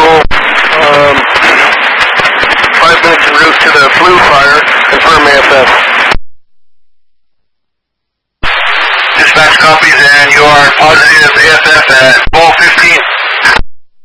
Eagle, 5 minutes en route to the Blue Fire. Confirm AFF. Dispatch copies, and you are positive AFF at 12:15.